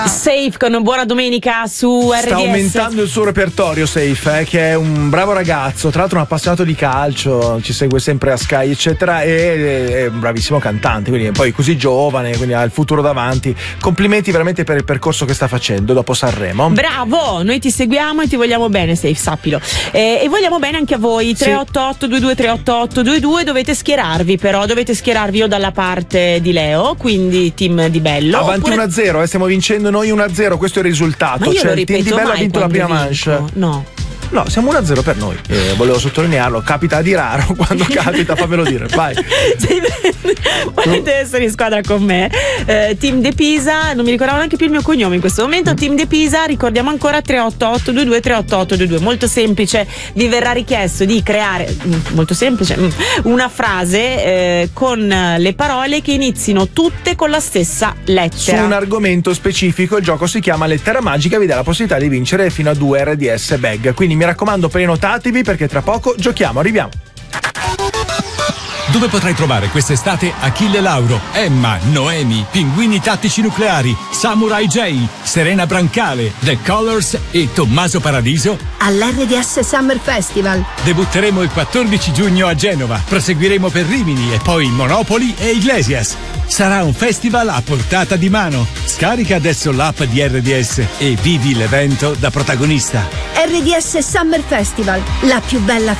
Safe con Buona Domenica su RDS. Sta aumentando il suo repertorio Safe, che è un bravo ragazzo, tra l'altro un appassionato di calcio, ci segue sempre a Sky eccetera, e è un bravissimo cantante, quindi poi così giovane, quindi ha il futuro davanti. Complimenti veramente per il percorso che sta facendo dopo Sanremo. Bravo, noi ti seguiamo e ti vogliamo bene, Safe, sappilo, e vogliamo bene anche a voi. 388 22 388 22. Dovete schierarvi, però dovete schierarvi io dalla parte di Leo, quindi team Di Bello. Avanti 1-0, stiamo vincendo noi 1-0, questo è il risultato. Ma io lo il team ripeto, Di Bello ha mai vinto la prima quando manche. No, siamo 1-0 per noi. Volevo sottolinearlo, capita di raro, quando capita fammelo dire. Vai. Volete essere in squadra con me? Team De Pisa, non mi ricordavo neanche più il mio cognome in questo momento. Team De Pisa, ricordiamo ancora 388 22 388 22. Molto semplice, vi verrà richiesto di creare, molto semplice, una frase con le parole che inizino tutte con la stessa lettera. Su un argomento specifico, il gioco si chiama Lettera Magica, vi dà la possibilità di vincere fino a 2 RDS bag. Quindi mi raccomando, prenotatevi perché tra poco giochiamo, arriviamo. Dove potrai trovare quest'estate Achille Lauro, Emma, Noemi, Pinguini Tattici Nucleari, Samurai J, Serena Brancale, The Colors e Tommaso Paradiso? All'RDS Summer Festival. Debutteremo il 14 giugno a Genova, proseguiremo per Rimini e poi Monopoli e Iglesias. Sarà un festival a portata di mano. Scarica adesso l'app di RDS e vivi l'evento da protagonista. RDS Summer Festival, la più bella